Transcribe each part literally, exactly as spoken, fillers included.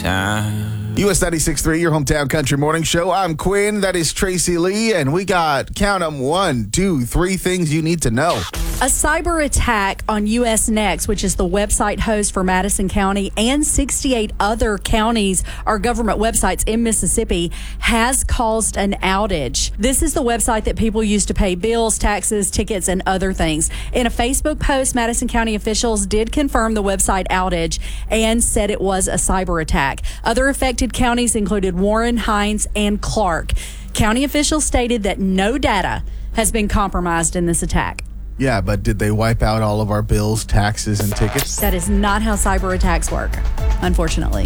time. U S ninety-six point three, your hometown country morning show. I'm Quinn. That is Tracy Lee. And we got, count 'em, one, two, three things you need to know. A cyber attack on U S Next, which is the website host for Madison County and sixty-eight other counties or government websites in Mississippi, has caused an outage. This is the website that people use to pay bills, taxes, tickets, and other things. In a Facebook post, Madison County officials did confirm the website outage and said it was a cyber attack. Other affected counties included Warren, Hinds, and Clark. County officials stated that no data has been compromised in this attack. Yeah, but did they wipe out all of our bills, taxes, and tickets? That is not how cyber attacks work, unfortunately.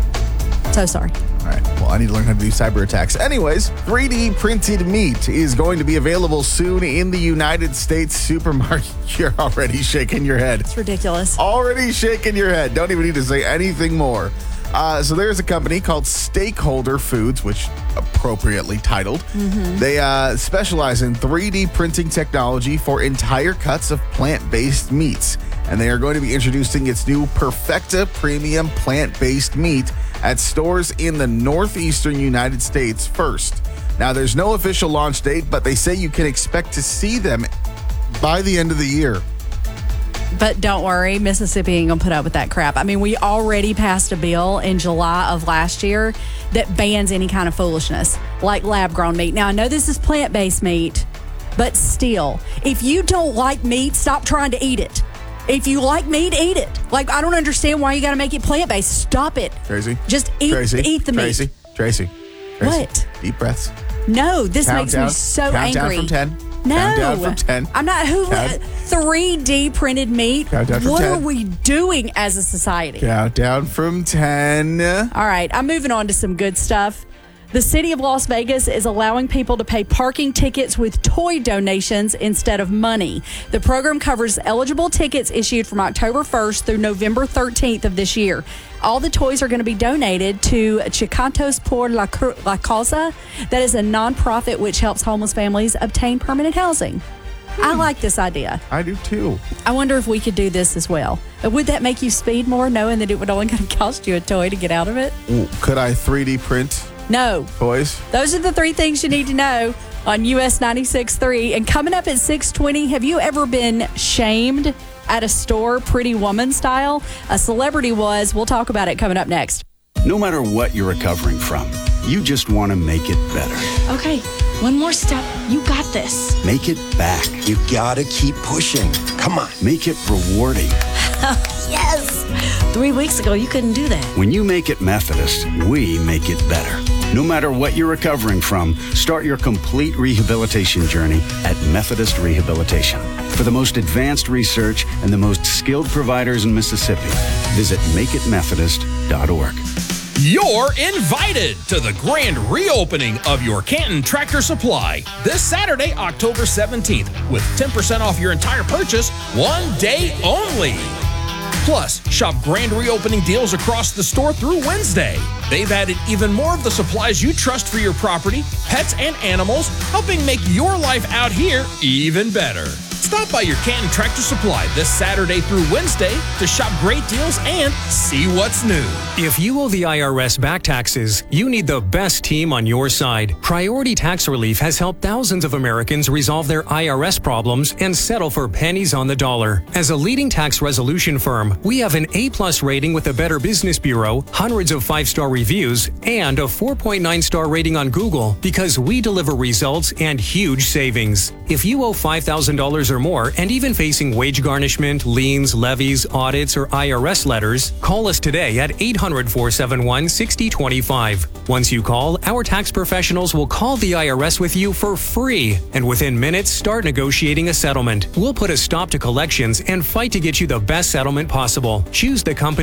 So sorry. All right. Well, I need to learn how to do cyber attacks. Anyways, three D printed meat is going to be available soon in the United States supermarket. You're already shaking your head. It's ridiculous. Already shaking your head. Don't even need to say anything more. Uh, so there's a company called Stakeholder Foods, which appropriately titled. Mm-hmm. They uh, specialize in three D printing technology for entire cuts of plant-based meats. And they are going to be introducing its new Perfecta Premium plant-based meat at stores in the northeastern United States first. Now, there's no official launch date, but they say you can expect to see them by the end of the year. But don't worry, Mississippi ain't gonna put up with that crap. I mean, we already passed a bill in July of last year that bans any kind of foolishness like lab-grown meat. Now, I know this is plant-based meat, but still, if you don't like meat, stop trying to eat it. If you like meat, eat it. Like, I don't understand why you got to make it plant-based. Stop it. Tracy. Just eat, Tracy. eat the meat. Tracy. Tracy. Tracy. What? Deep breaths. No, this Count makes down. me so Count angry. Down from ten. No. Count down from ten. I'm not. Who? Count. three D printed meat. Count down from what ten. are we doing as a society? Count down from ten. All right, I'm moving on to some good stuff. The city of Las Vegas is allowing people to pay parking tickets with toy donations instead of money. The program covers eligible tickets issued from October first through November thirteenth of this year. All the toys are going to be donated to Chicantos por la, la Causa. That is a nonprofit which helps homeless families obtain permanent housing. Hmm. I like this idea. I do too. I wonder if we could do this as well. Would that make you speed more, knowing that it would only going to cost you a toy to get out of it? Could I three D print No. toys? Those are the three things you need to know on U S ninety-six point three. And coming up at six twenty, have you ever been shamed at a store, Pretty Woman style? A celebrity was. We'll talk about it coming up next. No matter what you're recovering from, you just want to make it better. Okay, one more step. You got this. Make it back. You gotta keep pushing. Come on. Make it rewarding. Yes! Three weeks ago, you couldn't do that. When you make it Methodist, we make it better. No matter what you're recovering from, start your complete rehabilitation journey at Methodist Rehabilitation. For the most advanced research and the most skilled providers in Mississippi, visit make it methodist dot org. You're invited to the grand reopening of your Canton Tractor Supply this Saturday, October seventeenth, with ten percent off your entire purchase, one day only. Plus, shop grand reopening deals across the store through Wednesday. They've added even more of the supplies you trust for your property, pets, and animals, helping make your life out here even better. Stop by your Canton Tractor Supply this Saturday through Wednesday to shop great deals and see what's new. If you owe the I R S back taxes, you need the best team on your side. Priority Tax Relief has helped thousands of Americans resolve their I R S problems and settle for pennies on the dollar. As a leading tax resolution firm, we have an A-plus rating with the Better Business Bureau, hundreds of five-star reviews, and a four point nine star rating on Google because we deliver results and huge savings. If you owe five thousand dollars or more and even facing wage garnishment, liens, levies, audits, or I R S letters, call us today at eight hundred, four seven one, six zero two five. Once you call, our tax professionals will call the I R S with you for free, and within minutes start negotiating a settlement. We'll put a stop to collections and fight to get you the best settlement possible. Choose the company